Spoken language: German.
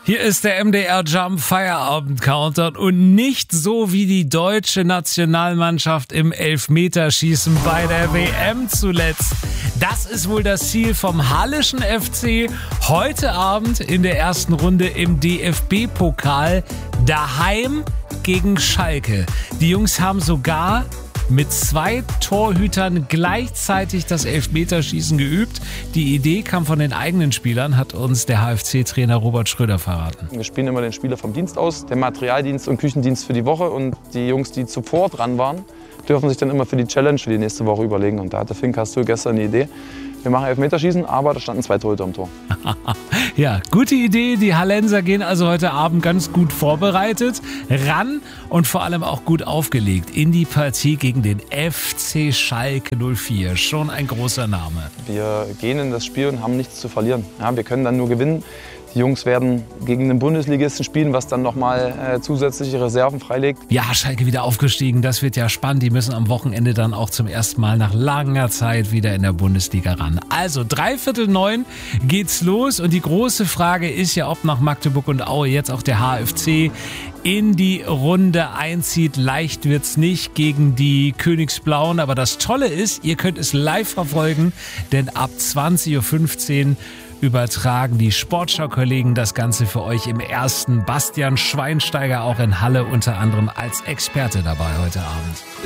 Hier ist der MDR Jump Feierabend Countdown und nicht so wie die deutsche Nationalmannschaft im Elfmeterschießen bei der WM zuletzt. Das ist wohl das Ziel vom Hallischen FC. Heute Abend in der ersten Runde im DFB-Pokal daheim gegen Schalke. Die Jungs haben sogar mit 2 Torhütern gleichzeitig das Elfmeterschießen geübt. Die Idee kam von den eigenen Spielern, hat uns der HFC-Trainer Robert Schröder verraten. Wir spielen immer den Spieler vom Dienst aus, den Materialdienst und Küchendienst für die Woche. Und die Jungs, die zuvor dran waren, dürfen sich dann immer für die Challenge für die nächste Woche überlegen. Und da hatte Fink Castro gestern eine Idee. Wir machen Elfmeterschießen, aber da standen 2 Torhüter im Tor. Ja, gute Idee. Die Hallenser gehen also heute Abend ganz gut vorbereitet ran und vor allem auch gut aufgelegt in die Partie gegen den FC Schalke 04. Schon ein großer Name. Wir gehen in das Spiel und haben nichts zu verlieren. Ja, wir können dann nur gewinnen. Die Jungs werden gegen den Bundesligisten spielen, was dann nochmal zusätzliche Reserven freilegt. Ja, Schalke wieder aufgestiegen, das wird ja spannend. Die müssen am Wochenende dann auch zum ersten Mal nach langer Zeit wieder in der Bundesliga ran. Also 8:45 geht's los und die große Frage ist ja, ob nach Magdeburg und Aue jetzt auch der HFC in die Runde einzieht. Leicht wird's nicht gegen die Königsblauen, aber das Tolle ist, ihr könnt es live verfolgen, denn ab 20:15 Uhr übertragen die Sportschau-Kollegen das Ganze für euch im Ersten. Bastian Schweinsteiger auch in Halle unter anderem als Experte dabei heute Abend.